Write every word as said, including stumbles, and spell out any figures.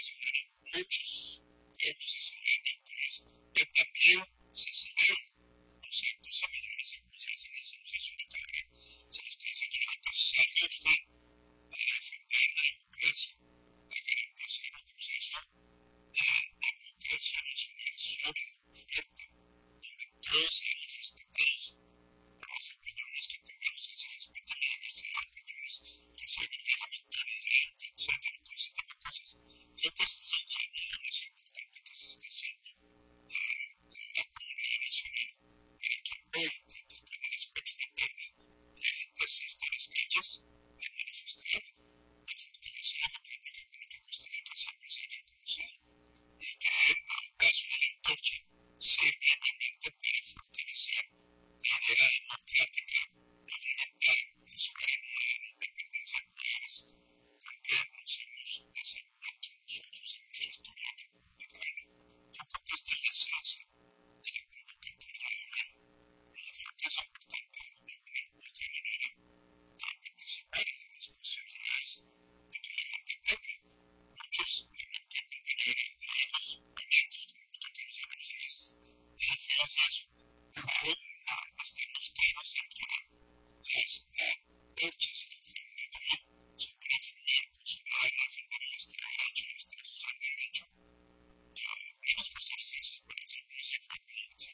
muchos pueblos y ciudades del país que también se celebran conceptos similares a como se hace en el censo local. Se le está diciendo a la gente, salga usted a defender la democracia, a garantizar un proceso de democracia nacional sólido, fuerte, donde todos seamos respetados por las opiniones que tengamos, que se respete la diversidad de opiniones, que se haga un régimen tolerante, etcétera, todo ese tipo de cosas. Creo que este es el llamado más importante que se está haciendo en la comunidad nacional para que hoy, después de las cuatro de la tarde, la gente asista a las calles a manifestar, a fortalecer la política económica que Costa Rica siempre se ha reconocido y que a un paso de la antorcha sirve igualmente para fortalecer la idea democrática de libertad, de soberanía, de independencia de poderes con que nos hemos desenvuelto nosotros en nuestra historia republicana. Yo creo que esta es la esencia de la convocatoria de hoy y creo que es importante de una u otra manera participar en las posibilidades de que la gente tenga muchos realmente compañeros, hijos, nietos, como nosotros decimos en las filas y eso, pero estamos claros en que las marchas y la forma de hoy son para formar, consolidar y defender el Estado de Derecho, el Estado Social de Derecho, que a los costarricenses, para decirlo de esa forma, y